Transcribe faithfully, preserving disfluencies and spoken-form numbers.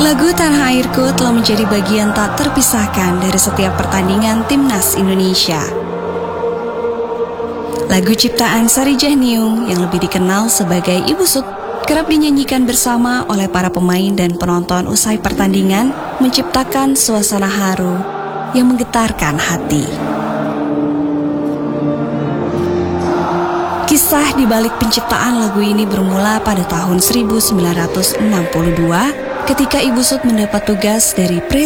Lagu Tanah Airku telah menjadi bagian tak terpisahkan dari setiap pertandingan Timnas Indonesia. Lagu ciptaan Sari Jahniung yang lebih dikenal sebagai Ibu Sut kerap dinyanyikan bersama oleh para pemain dan penonton usai pertandingan, menciptakan suasana haru yang menggetarkan hati. Kisah di balik penciptaan lagu ini bermula pada tahun seribu sembilan ratus enam puluh dua ketika Ibu Sut mendapat tugas dari Presiden